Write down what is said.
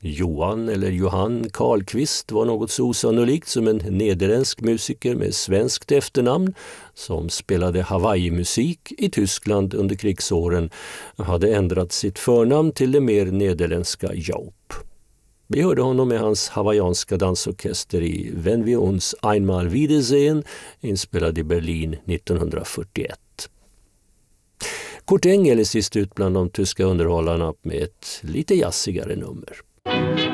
Johan eller Johan Karlqvist var något så osannolikt som en nederländsk musiker med svenskt efternamn som spelade Hawaii-musik i Tyskland under krigsåren hade ändrat sitt förnamn till det mer nederländska Joop. Vi hörde honom med hans hawaiianska dansorkester i Wenn wir uns einmal wiedersehen, inspelad i Berlin 1941. Kurt Engel är sist ut bland de tyska underhållarna med ett lite jassigare nummer.